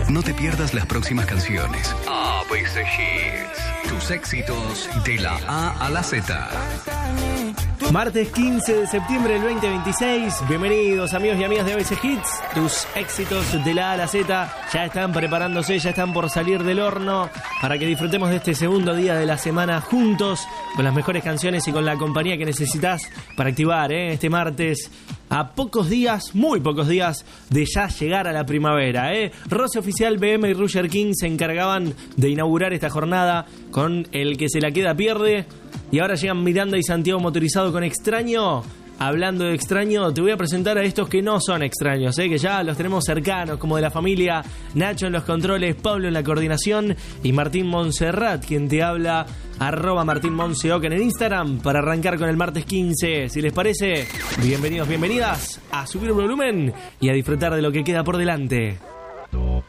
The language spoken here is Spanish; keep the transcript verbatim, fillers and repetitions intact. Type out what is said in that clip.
No te pierdas las próximas canciones. A B C Hits. Tus éxitos de la A a la Z. Martes quince de septiembre del veinte veintiséis. Bienvenidos amigos y amigas de A B C Hits. Tus éxitos de la A a la Z ya están preparándose, ya están por salir del horno para que disfrutemos de este segundo día de la semana juntos con las mejores canciones y con la compañía que necesitas para activar ¿eh? este martes a pocos días, muy pocos días de ya llegar a la primavera. ¿eh? Roce Oficial, B M y Roger King se encargaban de inaugurar esta jornada con El que se la queda pierde. Y ahora llegan Miranda y Santiago Motorizado con Extraño. Hablando de extraño, te voy a presentar a estos que no son extraños, ¿eh? que ya los tenemos cercanos, como de la familia. Nacho en los controles, Pablo en la coordinación y Martín Montserrat, quien te habla, arroba Martín Monseoc en el Instagram, para arrancar con el martes quince. Si les parece, bienvenidos, bienvenidas a subir el volumen y a disfrutar de lo que queda por delante.